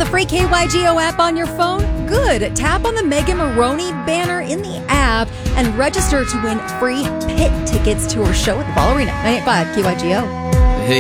the free KYGO app on your phone? Good. Tap on the Megan Maroney banner in the app and register to win free pit tickets to her show at the Ball Arena. 98.5 KYGO.